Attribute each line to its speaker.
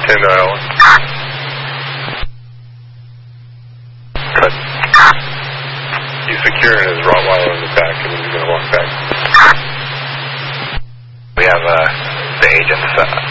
Speaker 1: 10 to Island. Cut. He's securing his Rottweiler in the back, and then he's going to walk back.
Speaker 2: We have the agents